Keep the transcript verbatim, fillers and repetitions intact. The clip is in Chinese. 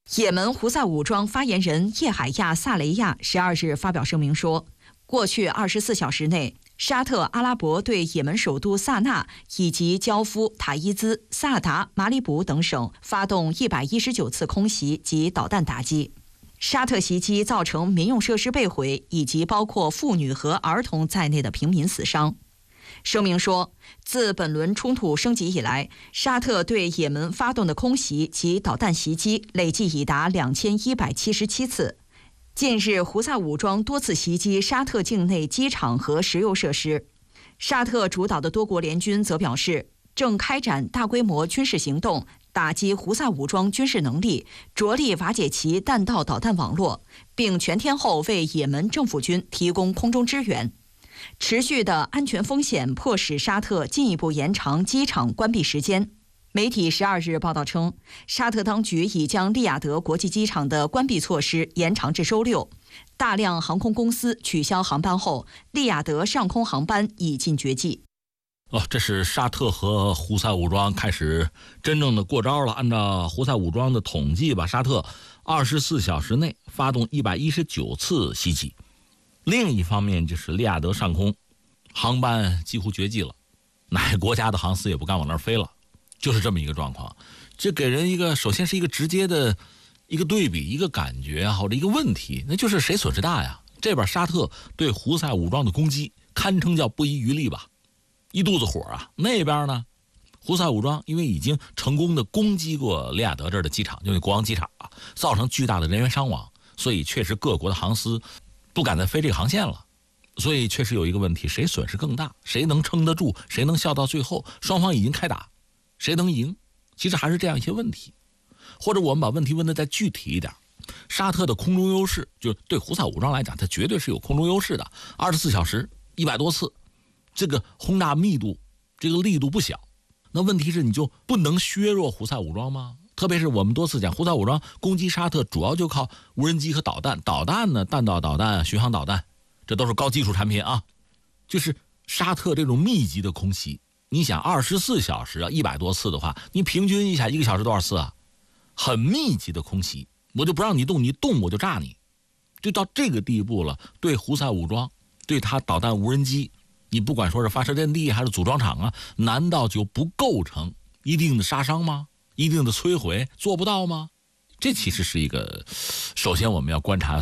也门胡塞武装发言人叶海亚·萨雷亚十二日发表声明说，过去二十四小时内，沙特阿拉伯对也门首都萨那以及焦夫、塔伊兹、萨达、马里卜等省发动一百一十九次空袭及导弹打击。沙特袭击造成民用设施被毁，以及包括妇女和儿童在内的平民死伤。声明说，自本轮冲突升级以来，沙特对也门发动的空袭及导弹袭击累计已达两千一百七十七次。近日，胡塞武装多次袭击沙特境内机场和石油设施。沙特主导的多国联军则表示，正开展大规模军事行动，打击胡塞武装军事能力，着力瓦解其弹道导弹网络，并全天候为也门政府军提供空中支援。持续的安全风险迫使沙特进一步延长机场关闭时间。媒体十二日报道称，沙特当局已将利雅得国际机场的关闭措施延长至周六。大量航空公司取消航班后，利雅得上空航班已进绝迹。 哦，这是沙特和胡塞武装开始真正的过招了。按照胡塞武装的统计吧，沙特二十四小时内发动一百一十九次袭击。另一方面就是利雅得上空航班几乎绝迹了，哪个国家的航司也不敢往那儿飞了，就是这么一个状况。这给人一个首先是一个直接的一个对比，一个感觉啊，或者一个问题，那就是谁损失大呀？这边沙特对胡塞武装的攻击堪称叫不遗余力吧，一肚子火啊。那边呢，胡塞武装因为已经成功的攻击过利雅得这儿的机场，就是国王机场啊，造成巨大的人员伤亡，所以确实各国的航司不敢再飞这个航线了。所以确实有一个问题，谁损失更大，谁能撑得住，谁能笑到最后，双方已经开打，谁能赢，其实还是这样一些问题。或者我们把问题问得再具体一点，沙特的空中优势，就是对胡塞武装来讲，它绝对是有空中优势的，二十四小时一百多次，这个轰炸密度，这个力度不小。那问题是，你就不能削弱胡塞武装吗？特别是我们多次讲，胡塞武装攻击沙特主要就靠无人机和导弹，导弹呢，弹道导弹、巡航导弹，这都是高技术产品啊。就是沙特这种密集的空袭，你想二十四小时啊，一百多次的话，你平均一下一个小时多少次啊？很密集的空袭，我就不让你动，你动我就炸你，就到这个地步了。对胡塞武装，对他导弹、无人机，你不管说是发射阵地还是组装厂啊，难道就不构成一定的杀伤吗？一定的摧毁做不到吗？这其实是一个，首先我们要观察